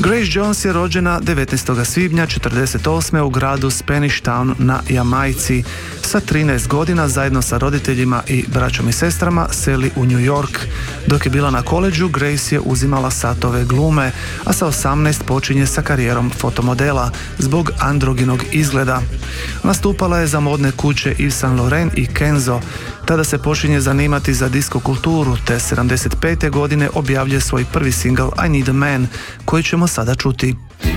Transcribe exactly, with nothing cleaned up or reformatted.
Grace Jones je rođena devetnaestog svibnja četrdeset osme u gradu Spanish Town na Jamajci. Sa trinaest godina zajedno sa roditeljima i braćom i sestrama seli u New York. Dok je bila na koledžu, Grace je uzimala satove glume, a sa osamnaest počinje sa karijerom fotomodela zbog androginog izgleda. Nastupala je za modne kuće Yves Saint Laurent i Kenzo. Tada se počinje zanimati za disko kulturu, te sedamdeset pete godine objavljuje svoj prvi singl I Need a Man, koji ćemo sada čuti.